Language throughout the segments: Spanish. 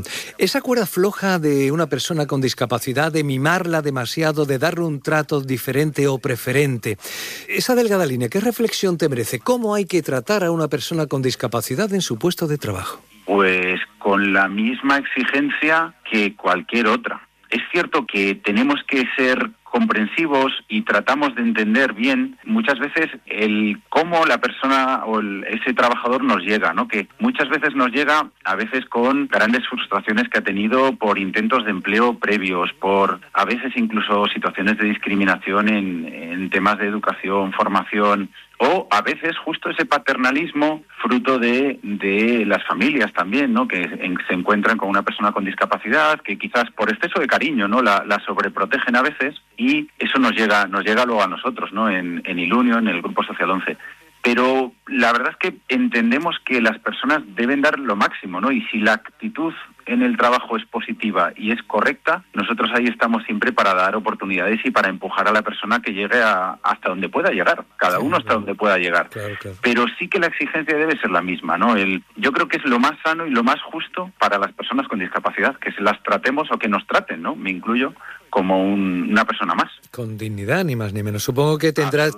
Esa cuerda floja de una persona con discapacidad, de mimarla demasiado, de darle un trato diferente o preferente. Esa delgada línea, ¿qué reflexión te merece? ¿Cómo hay que tratar a una persona con discapacidad en su puesto de trabajo? Pues con la misma exigencia que cualquier otra. Es cierto que tenemos que ser comprensivos y tratamos de entender bien muchas veces el cómo la persona o ese trabajador nos llega, ¿no? Que muchas veces nos llega a veces con grandes frustraciones que ha tenido por intentos de empleo previos, por a veces incluso situaciones de discriminación en temas de educación, formación, o a veces justo ese paternalismo fruto de las familias también, ¿no? Que se encuentran con una persona con discapacidad, que quizás por exceso de cariño, ¿no? La sobreprotegen a veces, y eso nos llega luego a nosotros, ¿no? En Ilunion, en el Grupo Social 11. Pero la verdad es que entendemos que las personas deben dar lo máximo, ¿no? Y si la actitud en el trabajo es positiva y es correcta, nosotros ahí estamos siempre para dar oportunidades y para empujar a la persona que llegue hasta donde pueda llegar, cada uno hasta donde pueda llegar. Claro. Pero sí que la exigencia debe ser la misma, ¿no? Yo creo que es lo más sano y lo más justo para las personas con discapacidad, que se las tratemos o que nos traten, ¿no? Me incluyo como una persona más. Con dignidad, ni más ni menos. Supongo que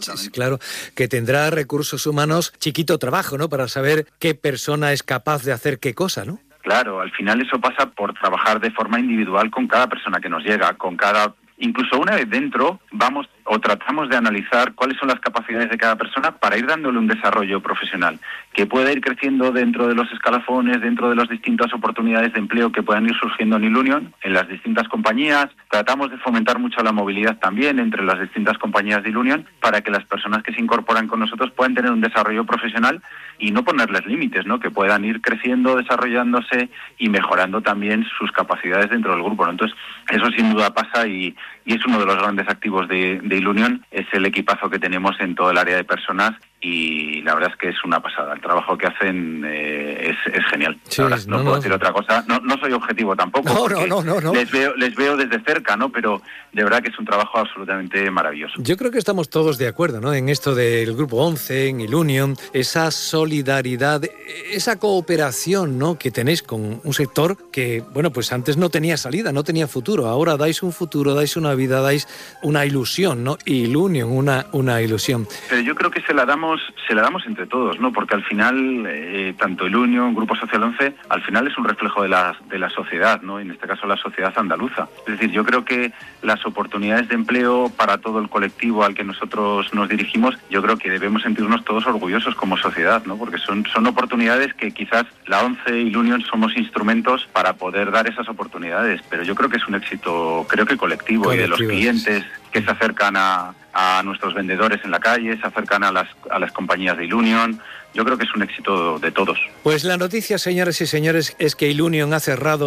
tendrá recursos humanos, chiquito trabajo, ¿no? Para saber qué persona es capaz de hacer qué cosa, ¿no? Claro, al final eso pasa por trabajar de forma individual con cada persona que nos llega, incluso una vez dentro, vamos o tratamos de analizar cuáles son las capacidades de cada persona para ir dándole un desarrollo profesional, que pueda ir creciendo dentro de los escalafones, dentro de las distintas oportunidades de empleo que puedan ir surgiendo en Ilunion, en las distintas compañías. Tratamos de fomentar mucho la movilidad también entre las distintas compañías de Ilunion para que las personas que se incorporan con nosotros puedan tener un desarrollo profesional y no ponerles límites, ¿no? Que puedan ir creciendo, desarrollándose y mejorando también sus capacidades dentro del grupo, ¿no? Entonces, eso sin duda pasa y es uno de los grandes activos de Ilunion, es el equipazo que tenemos en todo el área de personas y la verdad es que es una pasada. El trabajo que hacen es genial. Sí, no puedo decir otra cosa. No soy objetivo tampoco. No. Les veo desde cerca, ¿no? Pero de verdad que es un trabajo absolutamente maravilloso. Yo creo que estamos todos de acuerdo, ¿no? En esto del Grupo 11, en Ilunion, esa solidaridad, esa cooperación, ¿no? Que tenéis con un sector que, bueno, pues antes no tenía salida, no tenía futuro. Ahora dais un futuro, dais una vida, dais una ilusión, ¿no? Ilunion, una ilusión. Pero yo creo que se la damos entre todos, ¿no? Porque al final, tanto Ilunion, Grupo Social 11, al final es un reflejo de la sociedad, ¿no? En este caso la sociedad andaluza. Es decir, yo creo que las oportunidades de empleo para todo el colectivo al que nosotros nos dirigimos, yo creo que debemos sentirnos todos orgullosos como sociedad, ¿no? Porque son oportunidades que quizás la 11 y Ilunion somos instrumentos para poder dar esas oportunidades, pero yo creo que es un éxito, creo que colectivo y de los clientes que se acercan a nuestros vendedores en la calle, se acercan a las compañías de Ilunion. Yo creo que es un éxito de todos. Pues la noticia, señoras y señores, es que Ilunion ha cerrado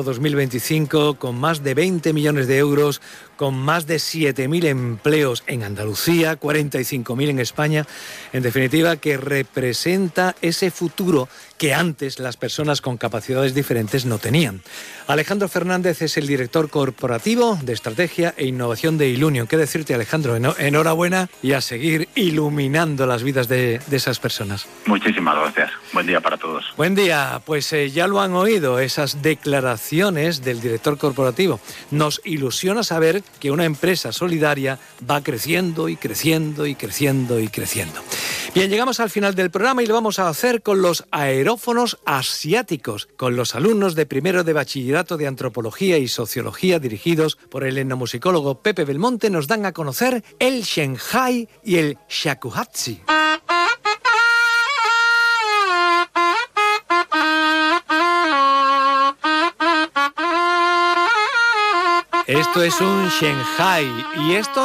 2025 con más de 20 millones de euros, con más de 7.000 empleos en Andalucía, 45.000 en España. En definitiva, que representa ese futuro que antes las personas con capacidades diferentes no tenían. Alejandro Fernández es el director corporativo de Estrategia e Innovación de Ilunion. ¿Qué decirte, Alejandro? Enhorabuena y a seguir iluminando las vidas de esas personas. Muchísimas gracias. Buen día para todos. Buen día. Pues ya lo han oído, esas declaraciones del director corporativo. Nos ilusiona saber que una empresa solidaria va creciendo y creciendo y creciendo y creciendo. Bien, llegamos al final del programa y lo vamos a hacer con los aerófonos asiáticos, con los alumnos de primero de bachillerato de Antropología y Sociología dirigidos por el etnomusicólogo Pepe Belmonte. Nos dan a conocer el Shanghai y el Shakuhachi. Esto es un Shanghai y esto